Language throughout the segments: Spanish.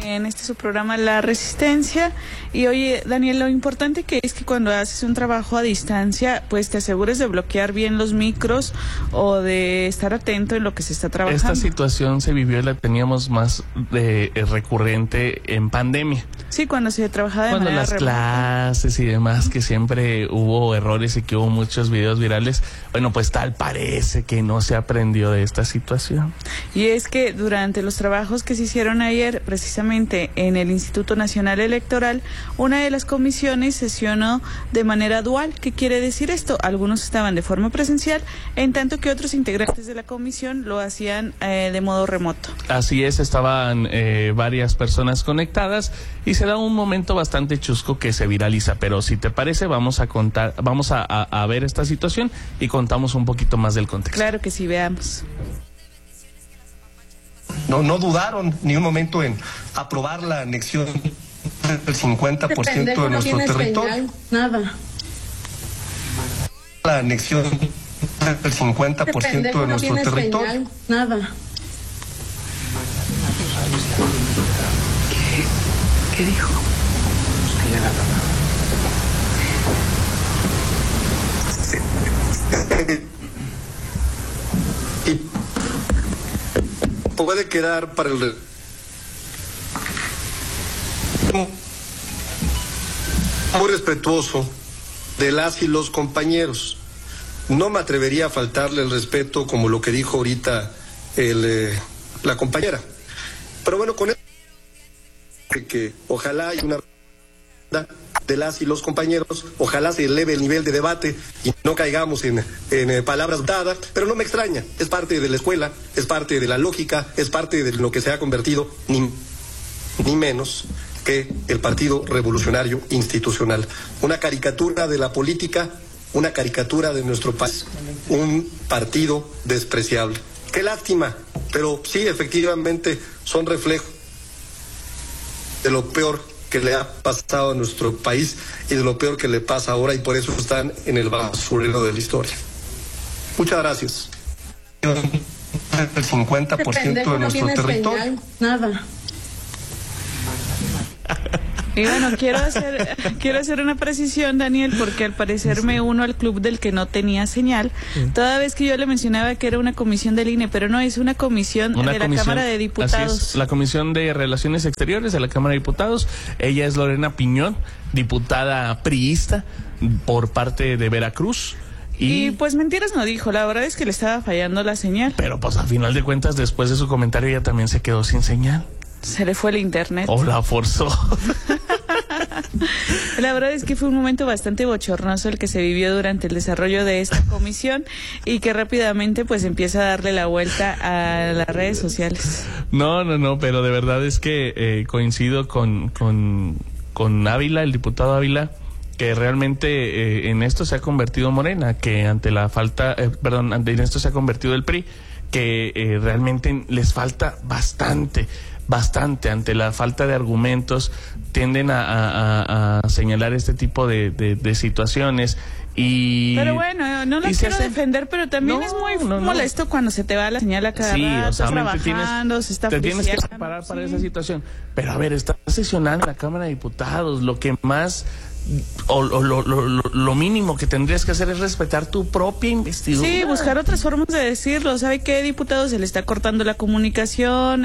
en este su programa La Resistencia. Y oye, Daniel, lo importante que es que cuando haces un trabajo a distancia, pues te asegures de bloquear bien los micros o de estar atento en lo que se está trabajando. Esta situación se vivió y la teníamos más recurrente en pandemia. Sí, cuando se trabajaba de manera remota. Cuando las clases y demás, que siempre hubo errores y que hubo muchos videos virales. Bueno, pues tal parece que no se aprendió de esta situación. Y es que durante los trabajos que se hicieron ayer, precisamente en el Instituto Nacional Electoral, una de las comisiones sesionó de manera dual. ¿Qué quiere decir esto? Algunos estaban de forma presencial, en tanto que otros integrantes de la comisión lo hacían de modo remoto. Así es, estaban varias personas conectadas y se da un momento bastante chusco que se viraliza, pero si te parece vamos a ver esta situación y contamos un poquito más del contexto. Claro que sí, veamos. No dudaron ni un momento en aprobar la anexión del 50% de nuestro territorio. Señal, nada. La anexión del 50% de nuestro territorio. Señal, nada. ¿Qué dijo? Y puede quedar para el muy respetuoso de las y los compañeros. No me atrevería a faltarle el respeto como lo que dijo ahorita la compañera. Pero bueno, con eso que ojalá haya una de las y los compañeros, ojalá se eleve el nivel de debate y no caigamos en palabras dadas, pero no me extraña, es parte de la escuela, es parte de la lógica, es parte de lo que se ha convertido, ni menos que el Partido Revolucionario Institucional. Una caricatura de la política, una caricatura de nuestro país, un partido despreciable. Qué lástima, pero sí, efectivamente, son reflejo de lo peor que le ha pasado a nuestro país y de lo peor que le pasa ahora, y por eso están en el basurero de la historia. Muchas gracias. El 50% de nuestro territorio. Señal, nada. Y bueno, quiero hacer una precisión, Daniel, porque al parecer me uno al club del que no tenía señal, toda vez que yo le mencionaba que era una comisión del INE, pero no, es una comisión de la Cámara de Diputados. Así es, la Comisión de Relaciones Exteriores de la Cámara de Diputados. Ella es Lorena Piñón, diputada priista por parte de Veracruz. Y pues mentiras no dijo, la verdad es que le estaba fallando la señal. Pero pues a final de cuentas, después de su comentario, ella también se quedó sin señal. Se le fue el internet. O la forzó. La verdad es que fue un momento bastante bochornoso el que se vivió durante el desarrollo de esta comisión y que rápidamente pues empieza a darle la vuelta a las redes sociales. No, pero de verdad es que coincido con Ávila, el diputado Ávila, que realmente en esto se ha convertido Morena, que ante la falta, en esto se ha convertido el PRI, que realmente les falta bastante ante la falta de argumentos, tienden a señalar este tipo de situaciones. Pero bueno, no las quiero defender, pero también es muy molesto cuando se te va la señal a cada rato, o sea, trabajando, se está te tienes que preparar para esa situación. Pero a ver, estás sesionando en la Cámara de Diputados, lo que más lo mínimo que tendrías que hacer es respetar tu propia investidura. Sí, buscar otras formas de decirlo. ¿Sabe qué, diputado? Se le está cortando la comunicación,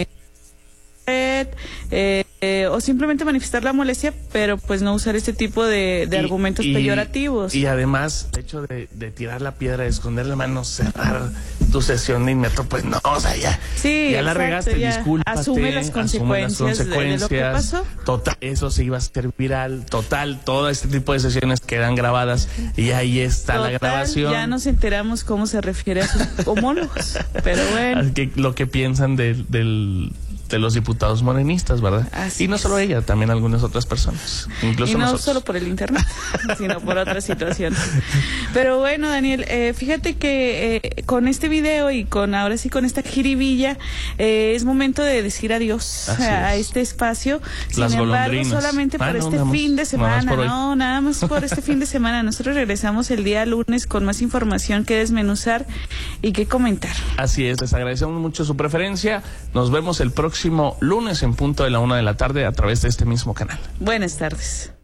o simplemente manifestar la molestia, pero pues no usar este tipo de argumentos peyorativos. Y además, el hecho de tirar la piedra, de esconder la mano, cerrar tu sesión de inmediato, pues no, o sea, ya la regaste, discúlpate, asume las consecuencias de lo que pasó. Total, eso se iba a hacer viral, todo este tipo de sesiones quedan grabadas y ahí está la grabación. Ya nos enteramos cómo se refiere a sus homólogos, pero bueno. Lo que piensan de los diputados morenistas, ¿verdad? Así y no solo ella, también algunas otras personas, incluso y no nosotros. Solo por el internet, sino por otras situaciones. Pero bueno, Daniel, fíjate que con este video y ahora sí con esta jiribilla, es momento de decir adiós a este espacio. Sin embargo, solamente por fin de semana, nada más por este fin de semana. Nosotros regresamos el día lunes con más información que desmenuzar y que comentar. Así es, les agradecemos mucho su preferencia. Nos vemos el próximo próximo lunes en punto de la 1 de la tarde a través de este mismo canal. Buenas tardes.